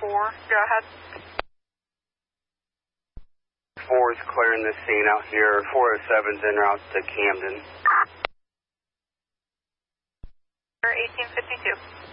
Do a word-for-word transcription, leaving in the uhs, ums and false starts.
four, go ahead. four is clearing the scene out here. four oh seven's en route to Camden. eighteen fifty-two.